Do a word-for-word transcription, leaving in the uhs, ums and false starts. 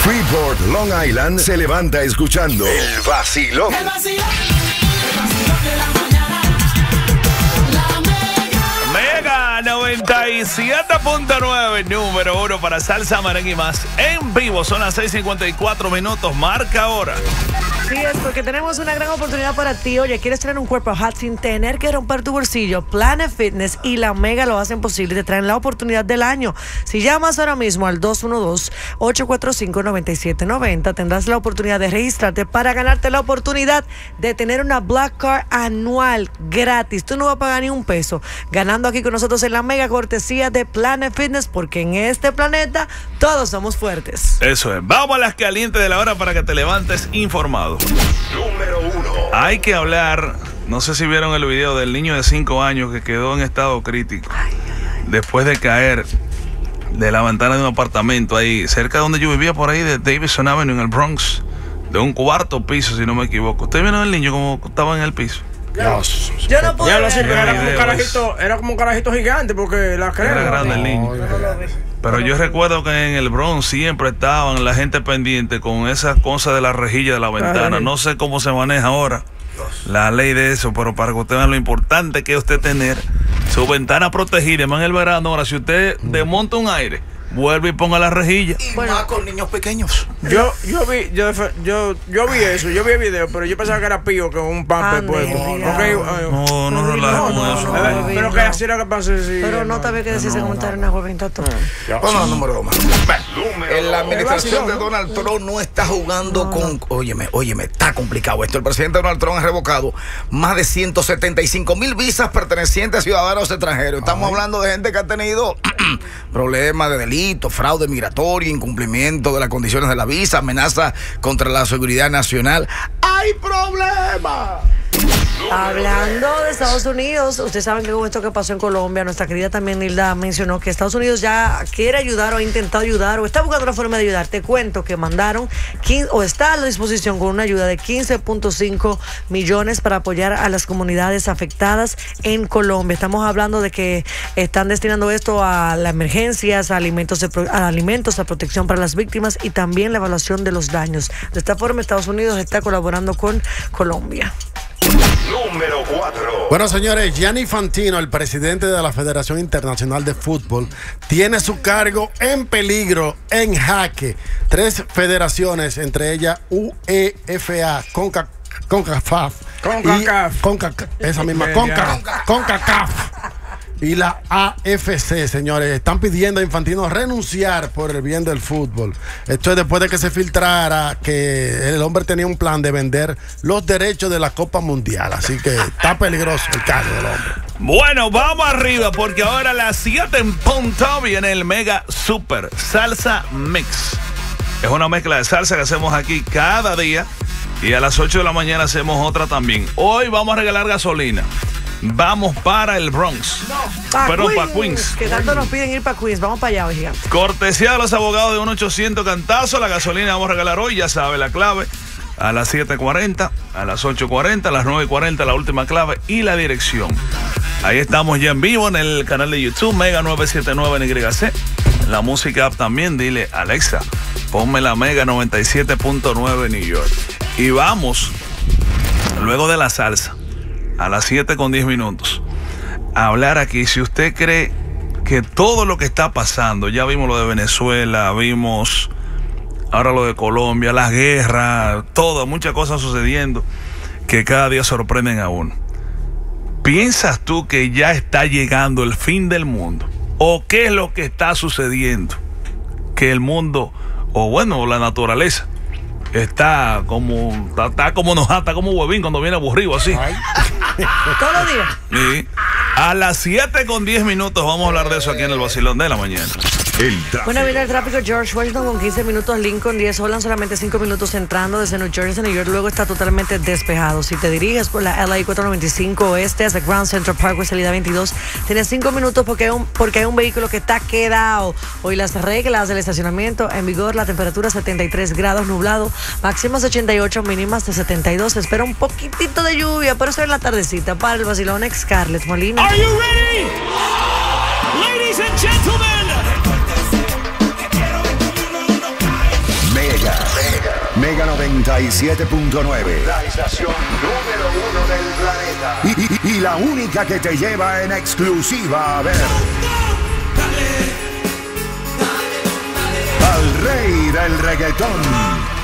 Freeport, Long Island se levanta escuchando El Vacilón. El vacilón, el vacilón de la mañana. La Mega noventa y siete punto nueve, número uno para salsa, merengue y más. En vivo, son las seis cincuenta y cuatro minutos, marca ahora. Sí, es porque tenemos una gran oportunidad para ti. Oye, ¿quieres tener un cuerpo hot sin tener que romper tu bolsillo? Planet Fitness y la Mega lo hacen posible y te traen la oportunidad del año. Si llamas ahora mismo al dos uno dos, ocho cuatro cinco, nueve siete nueve cero, tendrás la oportunidad de registrarte para ganarte la oportunidad de tener una Black Card anual gratis. Tú no vas a pagar ni un peso ganando aquí con nosotros en la Mega, cortesía de Planet Fitness, porque en este planeta todos somos fuertes. Eso es. Vamos a las calientes de la hora para que te levantes informado. Número uno. Hay que hablar, no sé si vieron el video del niño de cinco años que quedó en estado crítico después de caer de la ventana de un apartamento ahí cerca de donde yo vivía, por ahí de Davidson Avenue en el Bronx, de un cuarto piso, si no me equivoco. ¿Ustedes vieron el niño como estaba en el piso? Dios. Yo no puedo Ya lo ver. sé, pero era como un Video carajito, era como un carajito gigante porque la crema. Era grande el niño. Pero yo recuerdo que en el Bronx siempre estaban la gente pendiente con esas cosas de la rejilla de la ventana. No sé cómo se maneja ahora la ley de eso, pero para que usted vea lo importante que es usted tener su ventana protegida. Más en el verano, ahora si usted desmonta un aire, vuelve y ponga la rejilla. Y Bueno. más con niños pequeños. Yo, yo vi, yo, yo, yo vi eso, yo vi el video, pero yo pensaba que era pío que un pamper Ande, puesto. mira. Ok, eh, No, no relaja con no, eso. no, eh, no, pero no. que así era que pasa. Sí, Pero no te había que decir ese comentario en la joven tato. Bueno, número dos más. En la administración vacilón, de ¿no? Donald Trump no está jugando con... Óyeme, óyeme, está complicado esto. El presidente Donald Trump ha revocado más de ciento setenta y cinco mil visas pertenecientes a ciudadanos extranjeros. Estamos hablando de gente que ha tenido problemas de delito, fraude migratorio, incumplimiento de las condiciones de la visa, amenaza contra la seguridad nacional. ¡Hay problemas! Hablando de Estados Unidos, ustedes saben que con esto que pasó en Colombia, nuestra querida también Nilda mencionó que Estados Unidos ya quiere ayudar o ha intentado ayudar o está buscando una forma de ayudar. Te cuento que mandaron quince, o está a la disposición con una ayuda de quince punto cinco millones para apoyar a las comunidades afectadas en Colombia. Estamos hablando de que están destinando esto a las emergencias, a alimentos, de, a alimentos, a protección para las víctimas y también la evaluación de los daños. De esta forma, Estados Unidos está colaborando con Colombia. Número cuatro. Bueno, señores, Gianni Infantino, el presidente de la Federación Internacional de Fútbol, tiene su cargo en peligro, en jaque. Tres federaciones, entre ellas UEFA, Conca, CONCACAF, CONCACAF. y CONCACAF, esa misma, Conca, CONCACAF y la A F C, señores, están pidiendo a Infantino renunciar por el bien del fútbol. Esto es después de que se filtrara que el hombre tenía un plan de vender los derechos de la Copa Mundial. Así que está peligroso el cargo del hombre. Bueno, vamos arriba porque ahora a las siete en punto viene el Mega Super Salsa Mix. Es una mezcla de salsa que hacemos aquí cada día y a las ocho de la mañana hacemos otra también. Hoy vamos a regalar gasolina. Vamos para el Bronx. Pa Perdón, Queens, para Queens. que tanto nos piden ir para Queens. Vamos para allá, oye, gigante. Cortesía de los abogados de uno ochocientos Cantazo. La gasolina vamos a regalar hoy, ya sabe la clave. A las siete cuarenta, a las ocho cuarenta, a las nueve cuarenta la última clave y la dirección. Ahí estamos ya en vivo en el canal de YouTube Mega nueve siete nueve en Y C. La música app también, dile Alexa, ponme la Mega noventa y siete punto nueve New York. Y vamos, luego de la salsa, a las siete con diez minutos, a hablar aquí. Si usted cree que todo lo que está pasando, ya vimos lo de Venezuela, vimos ahora lo de Colombia, las guerras, todo, muchas cosas sucediendo que cada día sorprenden a uno. ¿Piensas tú que ya está llegando el fin del mundo? ¿O qué es lo que está sucediendo? Que el mundo, o bueno, la naturaleza, está como, está, está como enojada, está como huevín cuando viene aburrido así. Todos los días. Sí. A las siete con diez minutos vamos a hablar de eso aquí en el Vacilón de la Mañana. El tráfico. Bueno, viene el tráfico. George Washington con quince minutos, Lincoln diez, Holland solamente cinco minutos entrando desde New Jersey, New York, luego está totalmente despejado. Si te diriges por la L A cuatrocientos noventa y cinco oeste hacia Grand Central Parkway, salida veintidós, tienes cinco minutos porque hay, un, porque hay un vehículo que está quedado. Hoy las reglas del estacionamiento en vigor, la temperatura setenta y tres grados, nublado, máximas ochenta y ocho, mínimas de setenta y dos. Se espera un poquitito de lluvia, pero eso es la tardecita. Para el Vacilón, Scarlett Molina. Are you ready? Ladies and gentlemen. Mega Mega noventa y siete punto nueve. La estación número uno del planeta. Y, y- y la única que te lleva en exclusiva a ver al rey del reggaetón,